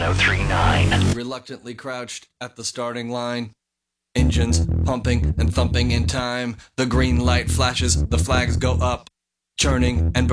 1039. Reluctantly crouched at the starting line. Engines pumping and thumping in time. The green light flashes, the flags go up. Churning and